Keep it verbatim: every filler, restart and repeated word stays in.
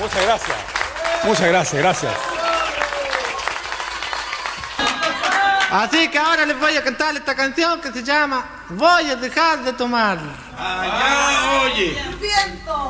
Muchas gracias. Muchas gracias, gracias. Así que ahora les voy a cantar esta canción que se llama Voy a dejar de tomar. Allá, oye. El viento.